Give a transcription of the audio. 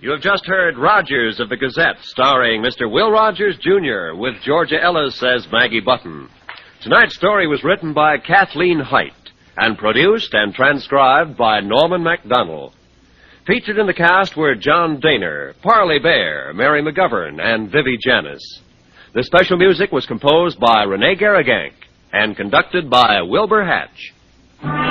You have just heard Rogers of the Gazette, starring Mr. Will Rogers, Jr., with Georgia Ellis as Maggie Button. Tonight's story was written by Kathleen Height and produced and transcribed by Norman MacDonald. Featured in the cast were John Daner, Parley Bear, Mary McGovern, and Vivi Janis. The special music was composed by Rene Garrigank and conducted by Wilbur Hatch.